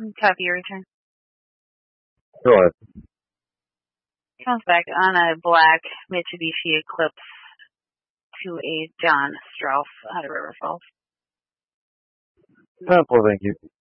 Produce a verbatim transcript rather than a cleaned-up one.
Copy your return. Go ahead. Comes back on a black Mitsubishi Eclipse to a John Strauss out of River Falls. Ten four, thank you.